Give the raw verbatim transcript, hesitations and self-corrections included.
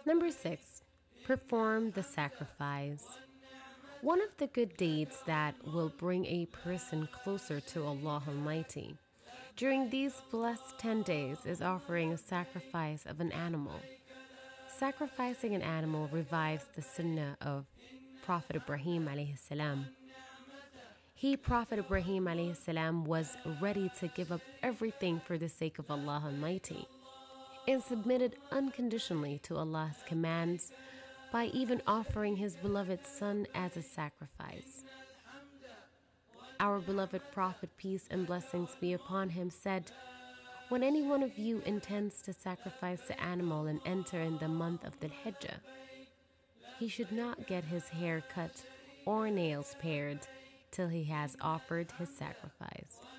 Number six, perform the sacrifice. One of the good deeds that will bring a person closer to Allah Almighty during these blessed ten days is offering a sacrifice of an animal. Sacrificing an animal revives the sunnah of Prophet Ibrahim alayhi salam. He, Prophet Ibrahim alayhi salam, was ready to give up everything for the sake of Allah Almighty and submitted unconditionally to Allah's commands by even offering his beloved son as a sacrifice. Our beloved Prophet, peace and blessings be upon him, said, "When any one of you intends to sacrifice the animal and enter in the month of the Hijjah, he should not get his hair cut or nails pared till he has offered his sacrifice."